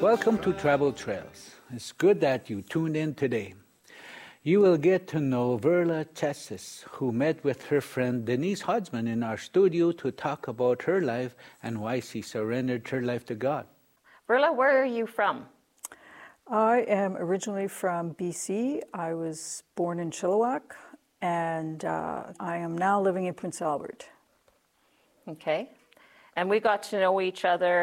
Welcome to Travel Trails. It's good that you tuned in today. You will get to know Verla Chessis, who met with her friend Denise Hodgman in our studio to talk about her life and why she surrendered her life to God. Verla, where are you from? I am originally from BC. I was born in Chilliwack, and I am now living in Prince Albert. Okay. And we got to know each other